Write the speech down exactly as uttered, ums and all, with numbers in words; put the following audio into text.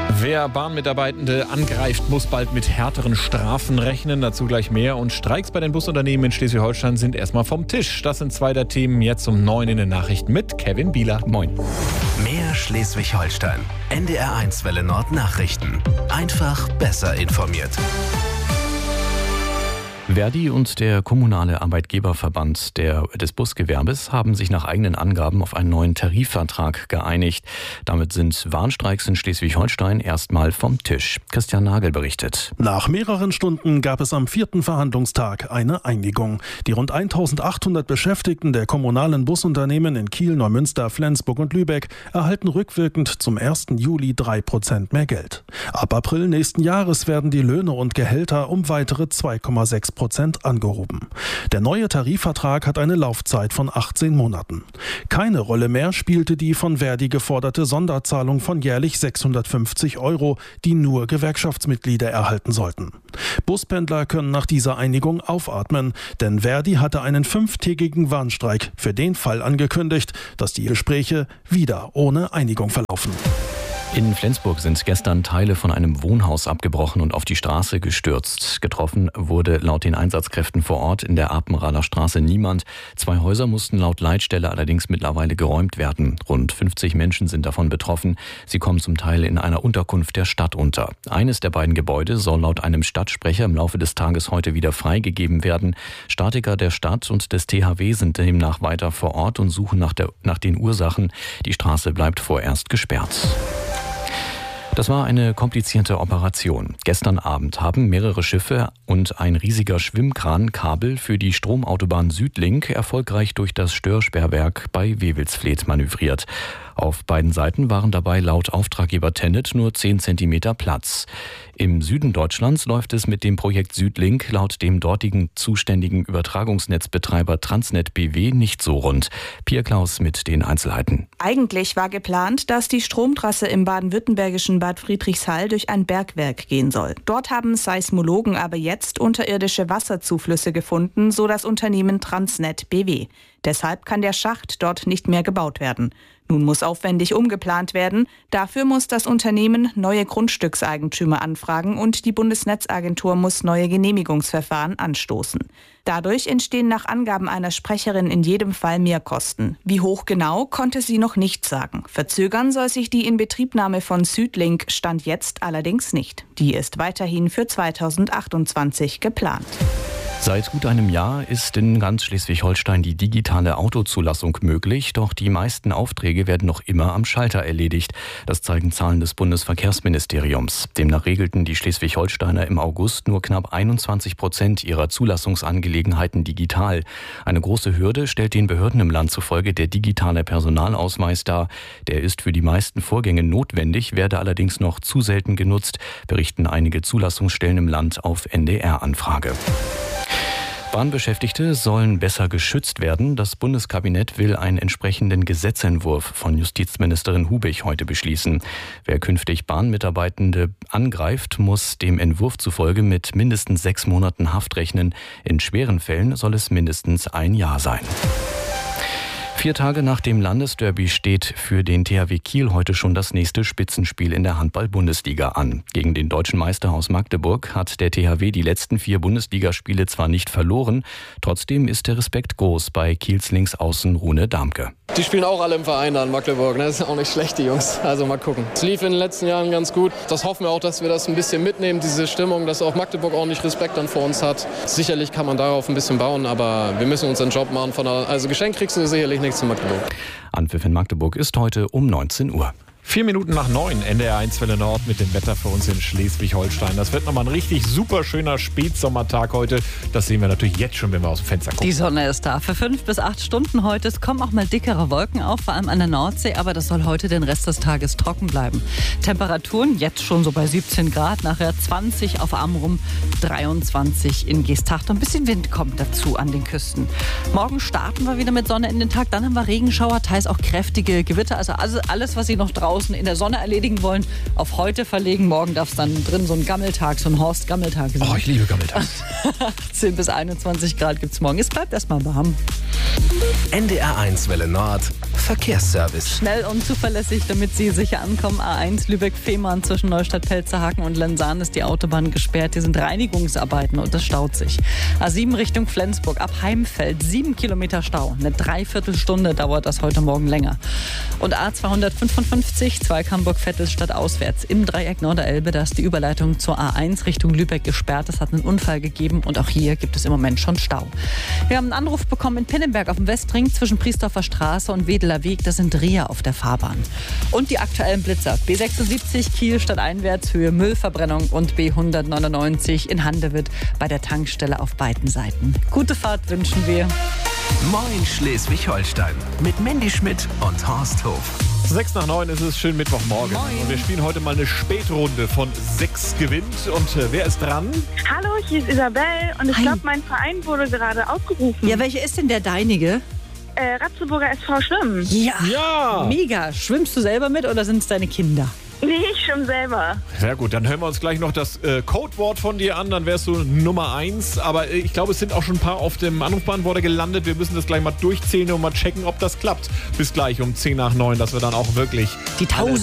Wer Bahnmitarbeitende angreift, muss bald mit härteren Strafen rechnen. Dazu gleich mehr. Und Streiks bei den Busunternehmen in Schleswig-Holstein sind erstmal vom Tisch. Das sind zwei der Themen jetzt um neun in den Nachrichten mit Kevin Bieler. Moin. Mehr Schleswig-Holstein. N D R eins Welle Nord Nachrichten. Einfach besser informiert. Verdi und der kommunale Arbeitgeberverband der, des Busgewerbes haben sich nach eigenen Angaben auf einen neuen Tarifvertrag geeinigt. Damit sind Warnstreiks in Schleswig-Holstein erstmal vom Tisch. Christian Nagel berichtet. Nach mehreren Stunden gab es am vierten Verhandlungstag eine Einigung. Die rund eintausendachthundert Beschäftigten der kommunalen Busunternehmen in Kiel, Neumünster, Flensburg und Lübeck erhalten rückwirkend zum ersten Juli drei Prozent mehr Geld. Ab April nächsten Jahres werden die Löhne und Gehälter um weitere zwei Komma sechs Prozent angehoben. Der neue Tarifvertrag hat eine Laufzeit von achtzehn Monaten. Keine Rolle mehr spielte die von Verdi geforderte Sonderzahlung von jährlich sechshundertfünfzig Euro, die nur Gewerkschaftsmitglieder erhalten sollten. Buspendler können nach dieser Einigung aufatmen, denn Verdi hatte einen fünftägigen Warnstreik für den Fall angekündigt, dass die Gespräche wieder ohne Einigung verlaufen. In Flensburg sind gestern Teile von einem Wohnhaus abgebrochen und auf die Straße gestürzt. Getroffen wurde laut den Einsatzkräften vor Ort in der Apenrader Straße niemand. Zwei Häuser mussten laut Leitstelle allerdings mittlerweile geräumt werden. Rund fünfzig Menschen sind davon betroffen. Sie kommen zum Teil in einer Unterkunft der Stadt unter. Eines der beiden Gebäude soll laut einem Stadtsprecher im Laufe des Tages heute wieder freigegeben werden. Statiker der Stadt und des T H W sind demnach weiter vor Ort und suchen nach, der, nach den Ursachen. Die Straße bleibt vorerst gesperrt. Das war eine komplizierte Operation. Gestern Abend haben mehrere Schiffe und ein riesiger Schwimmkran Kabel für die Stromautobahn Südlink erfolgreich durch das Störsperrwerk bei Wewelsfleth manövriert. Auf beiden Seiten waren dabei laut Auftraggeber Tennet nur zehn Zentimeter Platz. Im Süden Deutschlands läuft es mit dem Projekt Südlink laut dem dortigen zuständigen Übertragungsnetzbetreiber Transnet B W nicht so rund. Pia Klaus mit den Einzelheiten. Eigentlich war geplant, dass die Stromtrasse im baden-württembergischen Bad Friedrichshall durch ein Bergwerk gehen soll. Dort haben Seismologen aber jetzt unterirdische Wasserzuflüsse gefunden, so das Unternehmen Transnet B W. Deshalb kann der Schacht dort nicht mehr gebaut werden. Nun muss aufwendig umgeplant werden. Dafür muss das Unternehmen neue Grundstückseigentümer anfragen und die Bundesnetzagentur muss neue Genehmigungsverfahren anstoßen. Dadurch entstehen nach Angaben einer Sprecherin in jedem Fall Mehrkosten. Wie hoch genau, konnte sie noch nicht sagen. Verzögern soll sich die Inbetriebnahme von Südlink Stand jetzt allerdings nicht. Die ist weiterhin für zweitausendachtundzwanzig geplant. Seit gut einem Jahr ist in ganz Schleswig-Holstein die digitale Autozulassung möglich, doch die meisten Aufträge werden noch immer am Schalter erledigt. Das zeigen Zahlen des Bundesverkehrsministeriums. Demnach regelten die Schleswig-Holsteiner im August nur knapp einundzwanzig Prozent ihrer Zulassungsangelegenheiten digital. Eine große Hürde stellt den Behörden im Land zufolge der digitale Personalausweis dar. Der ist für die meisten Vorgänge notwendig, werde allerdings noch zu selten genutzt, berichten einige Zulassungsstellen im Land auf N D R-Anfrage. Bahnbeschäftigte sollen besser geschützt werden. Das Bundeskabinett will einen entsprechenden Gesetzentwurf von Justizministerin Hubich heute beschließen. Wer künftig Bahnmitarbeitende angreift, muss dem Entwurf zufolge mit mindestens sechs Monaten Haft rechnen. In schweren Fällen soll es mindestens ein Jahr sein. Vier Tage nach dem Landesderby steht für den T H W Kiel heute schon das nächste Spitzenspiel in der Handball-Bundesliga an. Gegen den deutschen Meister aus Magdeburg hat der T H W die letzten vier Bundesligaspiele zwar nicht verloren, trotzdem ist der Respekt groß bei Kiels Linksaußen Rune Damke. Die spielen auch alle im Verein da in Magdeburg, ne? Das ist auch nicht schlecht, die Jungs. Also mal gucken. Es lief in den letzten Jahren ganz gut. Das hoffen wir auch, dass wir das ein bisschen mitnehmen, diese Stimmung, dass auch Magdeburg ordentlich Respekt dann vor uns hat. Sicherlich kann man darauf ein bisschen bauen, aber wir müssen unseren Job machen. Von der, also Geschenk kriegst du sicherlich nichts in Magdeburg. Anpfiff in Magdeburg ist heute um neunzehn Uhr. Vier Minuten nach neun, N D R eins Welle Nord mit dem Wetter für uns in Schleswig-Holstein. Das wird nochmal ein richtig super schöner Spätsommertag heute. Das sehen wir natürlich jetzt schon, wenn wir aus dem Fenster gucken. Die Sonne ist da für fünf bis acht Stunden heute. Es kommen auch mal dickere Wolken auf, vor allem an der Nordsee. Aber das soll heute den Rest des Tages trocken bleiben. Temperaturen jetzt schon so bei siebzehn Grad, nachher zwanzig auf Amrum, dreiundzwanzig in Geesthacht. Ein bisschen Wind kommt dazu an den Küsten. Morgen starten wir wieder mit Sonne in den Tag. Dann haben wir Regenschauer, teils auch kräftige Gewitter. Also alles, was Sie noch draußen in der Sonne erledigen wollen, auf heute verlegen. Morgen darf es dann drin so ein Gammeltag, so ein Horst-Gammeltag sein. Oh, ich liebe Gammeltag. achtzehn bis einundzwanzig Grad gibt es morgen. Es bleibt erstmal warm. N D R eins Welle Nord Verkehrsservice. Schnell und zuverlässig, damit Sie sicher ankommen. A eins Lübeck-Fehmarn zwischen Neustadt-Pelzerhaken und Lenzahn ist die Autobahn gesperrt. Hier sind Reinigungsarbeiten und es staut sich. A sieben Richtung Flensburg ab Heimfeld. Sieben Kilometer Stau. Eine Dreiviertelstunde dauert das heute Morgen länger. Und A zweihundertfünfundfünfzig Zweigg-Hamburg-Vettelstadt auswärts im Dreieck Norderelbe. Da ist die Überleitung zur A eins Richtung Lübeck gesperrt. Es hat einen Unfall gegeben und auch hier gibt es im Moment schon Stau. Wir haben einen Anruf bekommen in Pinnenberg auf dem Westring zwischen Priesdorfer Straße und Wedeler Weg. Da sind Dreher auf der Fahrbahn. Und die aktuellen Blitzer. B sechsundsiebzig Kiel stadteinwärts Höhe Müllverbrennung und B hundertneunundneunzig in Handewitt bei der Tankstelle auf beiden Seiten. Gute Fahrt wünschen wir. Moin Schleswig-Holstein mit Mandy Schmidt und Horst Hof. Sechs nach neun ist es, schön Mittwochmorgen. Moin. Und wir spielen heute mal eine Spätrunde von sechs gewinnt. Und äh, wer ist dran? Hallo, hier ist Isabel und ich Hi. glaube, mein Verein wurde gerade ausgerufen. Ja, welcher ist denn der deinige? Äh, Ratzeburger S V Schwimmen. Ja. Ja! Mega. Schwimmst du selber mit oder sind es deine Kinder? Nee, ich schwimme selber. Sehr gut, dann hören wir uns gleich noch das äh, Codewort von dir an, dann wärst du Nummer eins. Aber äh, ich glaube, es sind auch schon ein paar auf dem Anrufbeantworter gelandet. Wir müssen das gleich mal durchzählen und mal checken, ob das klappt. Bis gleich um zehn nach neun, dass wir dann auch wirklich Die tausend